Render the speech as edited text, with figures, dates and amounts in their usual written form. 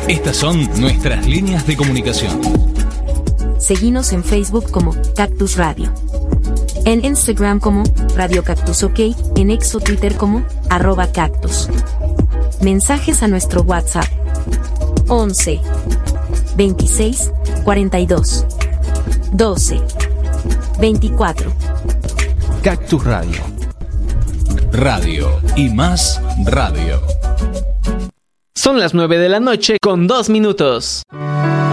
Estas son nuestras líneas de comunicación. Seguinos en Facebook como Cactus Radio, en Instagram como Radio Cactus OK, en X o Twitter como @cactus. Mensajes a nuestro WhatsApp 11 26 42 12 24. Cactus Radio. Radio y más radio. Son las 9 de la noche con 2 minutos.